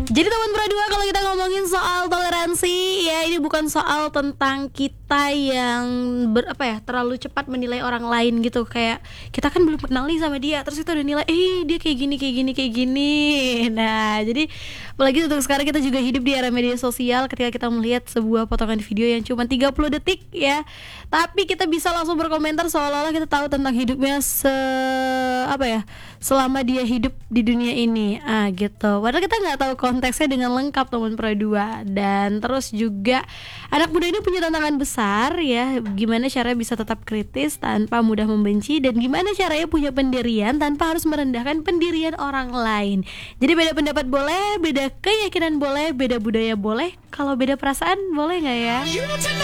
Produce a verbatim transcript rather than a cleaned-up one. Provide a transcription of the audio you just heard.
Jadi teman berdua, kalau kita ngomongin soal toleransi, ya ini bukan soal tentang kita yang ber, apa ya, terlalu cepat menilai orang lain gitu. Kayak kita kan belum kenal nih sama dia, terus kita udah nilai, eh dia kayak gini, kayak gini, kayak gini. Nah, jadi apalagi untuk sekarang kita juga hidup di era media sosial. Ketika kita melihat sebuah potongan video yang cuma tiga puluh detik ya, tapi kita bisa langsung berkomentar seolah-olah kita tahu tentang hidupnya se apa ya, selama dia hidup di dunia ini, ah gitu. Padahal kita nggak tahu konteksnya dengan lengkap teman Pro dua. Dan terus juga anak muda ini punya tantangan besar ya, gimana caranya bisa tetap kritis tanpa mudah membenci, dan gimana caranya punya pendirian tanpa harus merendahkan pendirian orang lain. Jadi beda pendapat boleh, beda keyakinan boleh, beda budaya boleh, kalau beda perasaan boleh nggak ya?